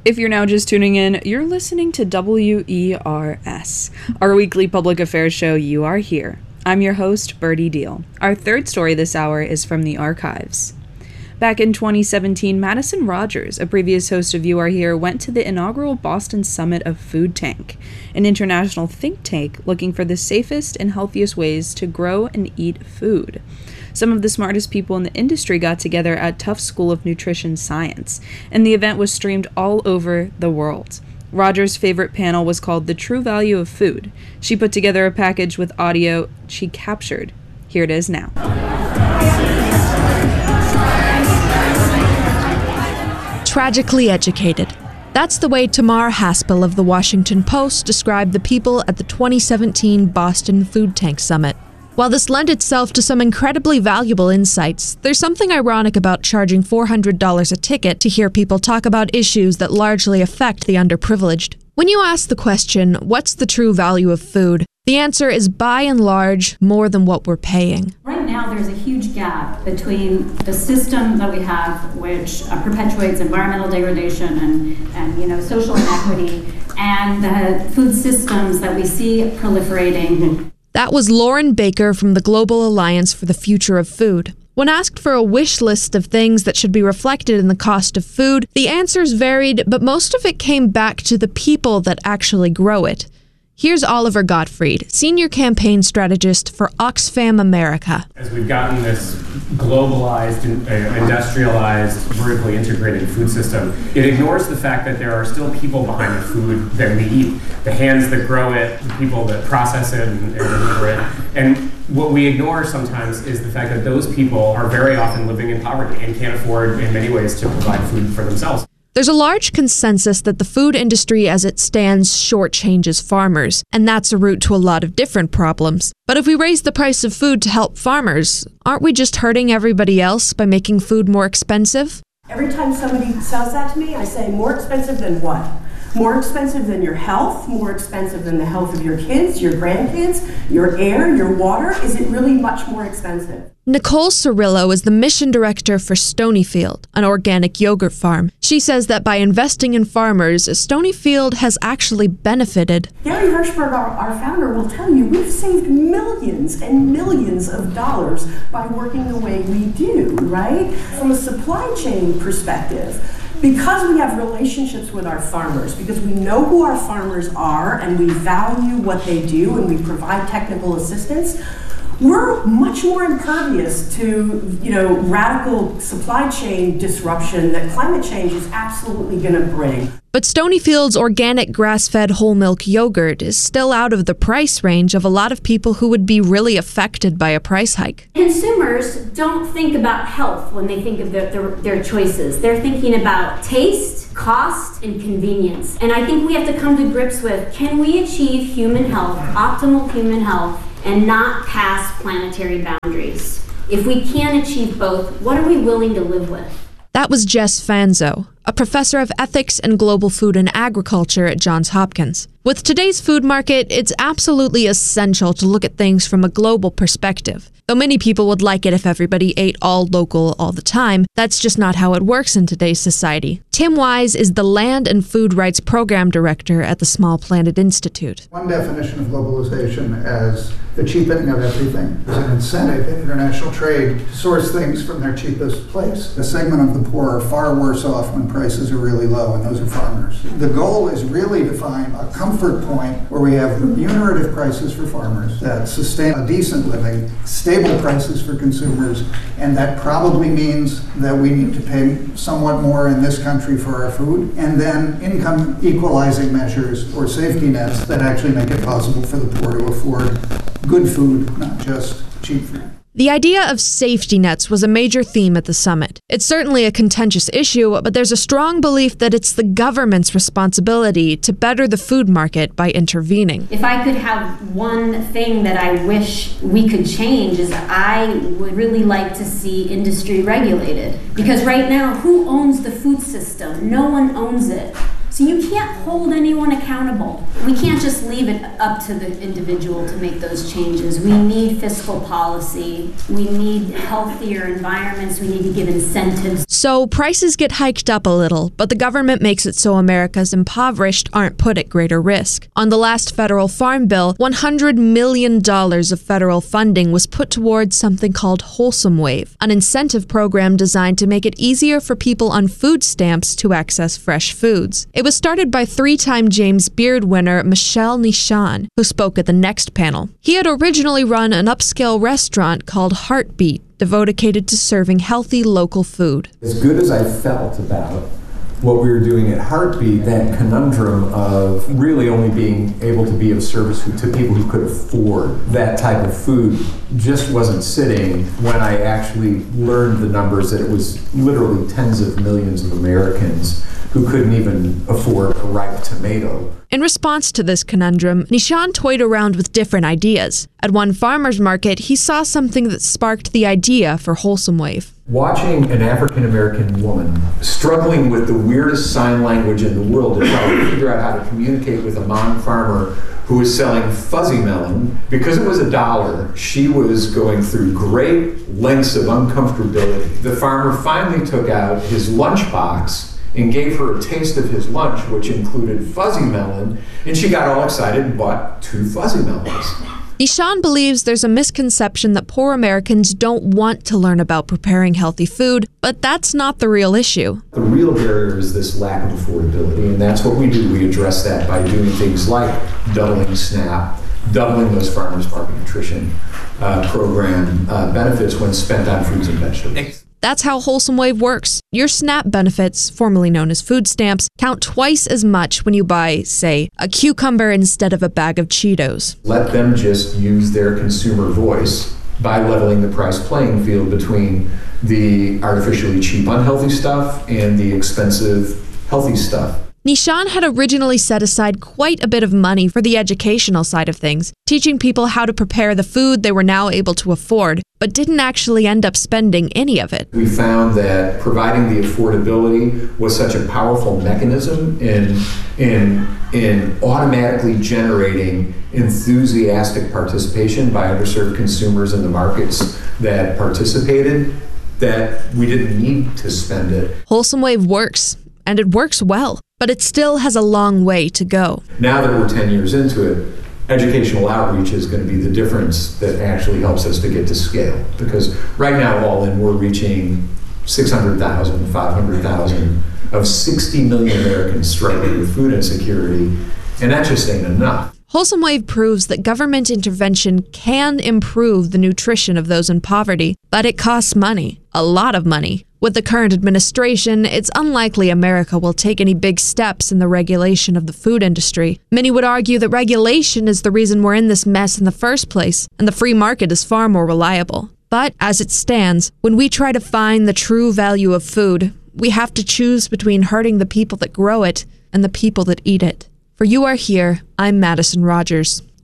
If you're now just tuning in, you're listening to WERS, our weekly public affairs show. You Are Here. I'm your host, Birdie Deal. Our third story this hour is from the archives. Back in 2017, Madison Rogers, a previous host of You Are Here, went to the inaugural Boston Summit of Food Tank, an international think tank looking for the safest and healthiest ways to grow and eat food. Some of the smartest people in the industry got together at Tufts School of Nutrition Science, and the event was streamed all over the world. Rogers' favorite panel was called The True Value of Food. She put together a package with audio she captured. Here it is now. Tragically educated. That's the way Tamar Haspel of the Washington Post described the people at the 2017 Boston Food Tank Summit. While this lent itself to some incredibly valuable insights, there's something ironic about charging $400 a ticket to hear people talk about issues that largely affect the underprivileged. When you ask the question, what's the true value of food? The answer is by and large more than what we're paying. Right now there's a huge gap between the system that we have, which perpetuates environmental degradation and social inequity, and the food systems that we see proliferating. That was Lauren Baker from the Global Alliance for the Future of Food. When asked for a wish list of things that should be reflected in the cost of food, the answers varied, but most of it came back to the people that actually grow it. Here's Oliver Gottfried, Senior Campaign Strategist for Oxfam America. As we've gotten this globalized, industrialized, vertically integrated food system, it ignores the fact that there are still people behind the food that we eat. The hands that grow it, the people that process it and deliver it. And what we ignore sometimes is the fact that those people are very often living in poverty and can't afford, in many ways, to provide food for themselves. There's a large consensus that the food industry as it stands shortchanges farmers, and that's a route to a lot of different problems. But if we raise the price of food to help farmers, aren't we just hurting everybody else by making food more expensive? Every time somebody says that to me, I say, more expensive than what? More expensive than your health? More expensive than the health of your kids, your grandkids, your air, your water? Is it really much more expensive? Nicole Cirillo is the mission director for Stonyfield, an organic yogurt farm. She says that by investing in farmers, Stonyfield has actually benefited. Gary Hirshberg, our founder, will tell you we've saved millions and millions of dollars by working the way we do, right? From a supply chain perspective, because we have relationships with our farmers, because we know who our farmers are and we value what they do and we provide technical assistance, we're much more impervious to, radical supply chain disruption that climate change is absolutely going to bring. But Stonyfield's organic grass-fed whole milk yogurt is still out of the price range of a lot of people who would be really affected by a price hike. Consumers don't think about health when they think of their choices. They're thinking about taste, cost, and convenience. And I think we have to come to grips with, can we achieve human health, optimal human health, and not pass planetary boundaries? If we can achieve both, what are we willing to live with? That was Jess Fanzo, a professor of ethics and global food and agriculture at Johns Hopkins. With today's food market, it's absolutely essential to look at things from a global perspective. Though many people would like it if everybody ate all local all the time, that's just not how it works in today's society. Tim Wise is the Land and Food Rights Program Director at the Small Planet Institute. One definition of globalization as the cheapening of everything is an incentive in international trade to source things from their cheapest place. A segment of the poor are far worse off when prices are really low, and those are farmers. The goal is really to find a comfort point where we have remunerative prices for farmers that sustain a decent living, stable prices for consumers, and that probably means that we need to pay somewhat more in this country for our food, and then income equalizing measures or safety nets that actually make it possible for the poor to afford good food, not just cheap food. The idea of safety nets was a major theme at the summit. It's certainly a contentious issue, but there's a strong belief that it's the government's responsibility to better the food market by intervening. If I could have one thing that I wish we could change is I would really like to see industry regulated. Because right now, who owns the food system? No one owns it. So you can't hold anyone accountable. We can't just leave it up to the individual to make those changes. We need fiscal policy. We need healthier environments. We need to give incentives. So prices get hiked up a little, but the government makes it so America's impoverished aren't put at greater risk. On the last federal farm bill, $100 million of federal funding was put towards something called Wholesome Wave, an incentive program designed to make it easier for people on food stamps to access fresh foods. It was started by three-time James Beard winner Michel Nishan, who spoke at the next panel. He had originally run an upscale restaurant called Heartbeat, devoted to serving healthy local food. As good as I felt about what we were doing at Heartbeat, that conundrum of really only being able to be of service to people who could afford that type of food just wasn't sitting when I actually learned the numbers that it was literally tens of millions of Americans who couldn't even afford a ripe tomato. In response to this conundrum, Nishan toyed around with different ideas. At one farmer's market, he saw something that sparked the idea for Wholesome Wave. Watching an African-American woman struggling with the weirdest sign language in the world to try to figure out how to communicate with a Hmong farmer who was selling fuzzy melon, because it was $1, she was going through great lengths of uncomfortability. The farmer finally took out his lunchbox and gave her a taste of his lunch, which included fuzzy melon, and she got all excited and bought 2 fuzzy melons. Nishan believes there's a misconception that poor Americans don't want to learn about preparing healthy food, but that's not the real issue. The real barrier is this lack of affordability, and that's what we do. We address that by doing things like doubling SNAP, doubling those farmers market nutrition program benefits when spent on fruits and vegetables. That's how Wholesome Wave works. Your SNAP benefits, formerly known as food stamps, count twice as much when you buy, say, a cucumber instead of a bag of Cheetos. Let them just use their consumer voice by leveling the price playing field between the artificially cheap unhealthy stuff and the expensive healthy stuff. Nishan had originally set aside quite a bit of money for the educational side of things, teaching people how to prepare the food they were now able to afford, but didn't actually end up spending any of it. We found that providing the affordability was such a powerful mechanism in automatically generating enthusiastic participation by underserved consumers in the markets that participated, that we didn't need to spend it. Wholesome Wave works, and it works well, but it still has a long way to go. Now that we're 10 years into it, educational outreach is going to be the difference that actually helps us to get to scale. Because right now, all in, we're reaching 600,000, 500,000 of 60 million Americans struggling with food insecurity, and that just ain't enough. Wholesome Wave proves that government intervention can improve the nutrition of those in poverty, but it costs money, a lot of money. With the current administration, it's unlikely America will take any big steps in the regulation of the food industry. Many would argue that regulation is the reason we're in this mess in the first place, and the free market is far more reliable. But as it stands, when we try to find the true value of food, we have to choose between hurting the people that grow it and the people that eat it. For You Are Here, I'm Madison Rogers.